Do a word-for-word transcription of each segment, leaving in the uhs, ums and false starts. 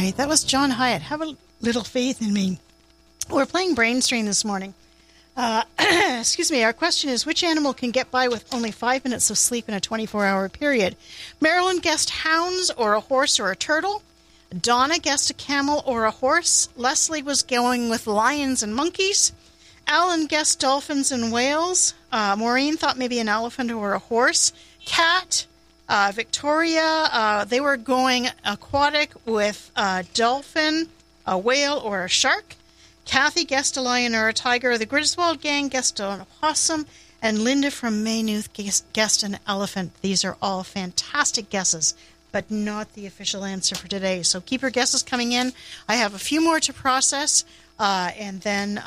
right, that was John Hyatt. Have a little faith in me. We're playing Brain Strain this morning. Uh, excuse me, our question is, which animal can get by with only five minutes of sleep in a twenty-four hour period? Marilyn guessed hounds or a horse or a turtle. Donna guessed a camel or a horse. Leslie was going with lions and monkeys. Alan guessed dolphins and whales. Uh, Maureen thought maybe an elephant or a horse. Kat, uh, Victoria, uh, they were going aquatic with a dolphin, a whale, or a shark. Kathy guessed a lion or a tiger. The Griswold gang guessed an opossum. And Linda from Maynooth guessed an elephant. These are all fantastic guesses, but not the official answer for today. So keep your guesses coming in. I have a few more to process, uh, and then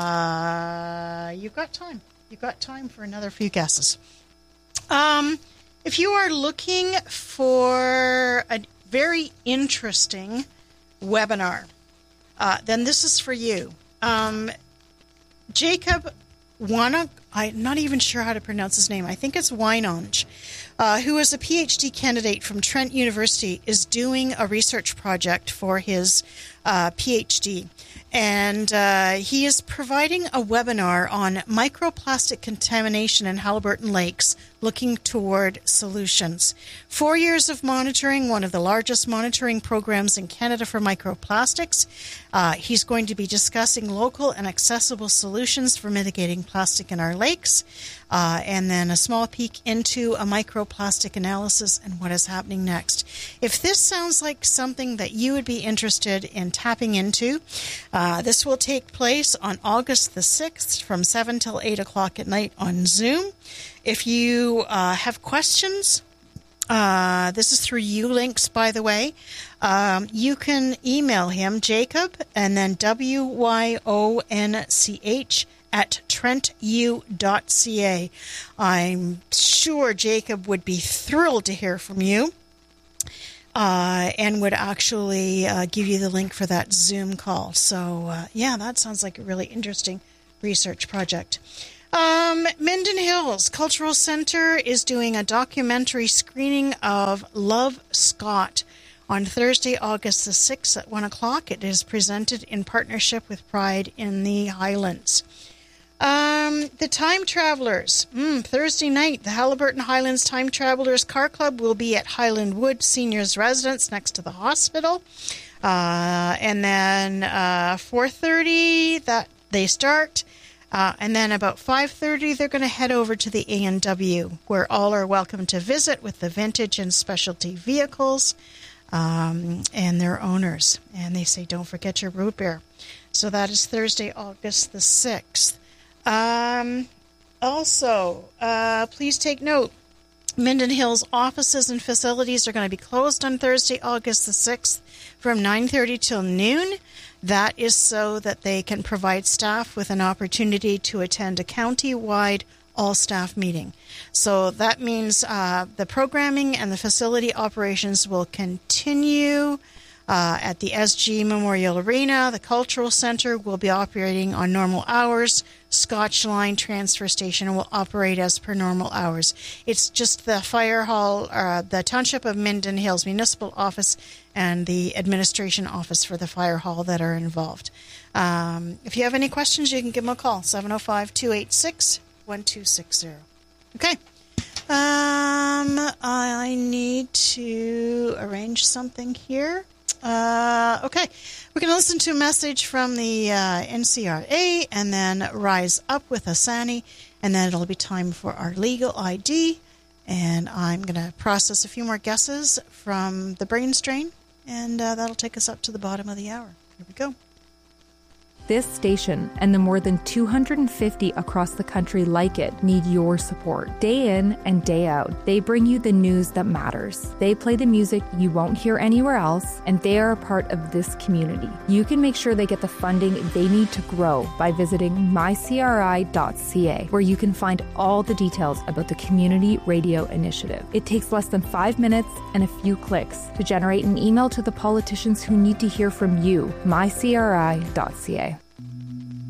uh, you've got time. You've got time for another few guesses. Um, if you are looking for a very interesting webinar, Uh, then this is for you. Um, Jacob Wana, I'm not even sure how to pronounce his name. I think it's Wynonge, uh, who is a PhD candidate from Trent University, is doing a research project for his uh, PhD. And uh, he is providing a webinar on microplastic contamination in Haliburton Lakes, looking toward solutions. Four years of monitoring, one of the largest monitoring programs in Canada for microplastics. Uh, he's going to be discussing local and accessible solutions for mitigating plastic in our lakes, uh, and then a small peek into a microplastic analysis and what is happening next. If this sounds like something that you would be interested in tapping into, uh, this will take place on August the sixth from seven till eight o'clock at night on Zoom. If you uh, have questions, uh, this is through Ulinks, by the way, um, you can email him, Jacob, and then W Y O N C H at trent u dot c a. I'm sure Jacob would be thrilled to hear from you. Uh, and would actually uh, give you the link for that Zoom call. So, uh, yeah, that sounds like a really interesting research project. Um, Minden Hills Cultural Center is doing a documentary screening of Love Scott on Thursday, August the sixth at one o'clock. It is presented in partnership with Pride in the Highlands. Um, the Time Travelers, mm, Thursday night, the Haliburton Highlands Time Travelers Car Club will be at Highland Wood Seniors Residence next to the hospital. Uh, and then uh, four thirty, that they start. Uh, and then about five thirty, they're going to head over to the A and W, where all are welcome to visit with the vintage and specialty vehicles um, and their owners. And they say, don't forget your root beer. So that is Thursday, August the sixth. Um, also, uh, please take note, Minden Hills offices and facilities are going to be closed on Thursday, August the sixth from nine thirty till noon. That is so that they can provide staff with an opportunity to attend a county-wide all-staff meeting. So that means uh, the programming and the facility operations will continue Uh, at the S G Memorial Arena. The Cultural Center will be operating on normal hours. Scotch Line Transfer Station will operate as per normal hours. It's just the Fire Hall, uh, the Township of Minden Hills Municipal Office and the Administration Office for the Fire Hall that are involved. Um, if you have any questions, you can give them a call, seven oh five, two eight six, one two six zero. Okay. Um, I need to arrange something here. Uh, okay, we're going to listen to a message from the uh, N C R A and then Rise Up with Asani, and then it'll be time for our legal I D, and I'm going to process a few more guesses from the Brain Strain, and uh, that'll take us up to the bottom of the hour. Here we go. This station and the more than two hundred fifty across the country like it need your support. Day in and day out, they bring you the news that matters. They play the music you won't hear anywhere else, and they are a part of this community. You can make sure they get the funding they need to grow by visiting my c r i dot c a, where you can find all the details about the Community Radio Initiative. It takes less than five minutes and a few clicks to generate an email to the politicians who need to hear from you, my c r i dot c a.